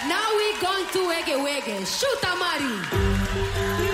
Now we going to wege wege. Shoot Amari.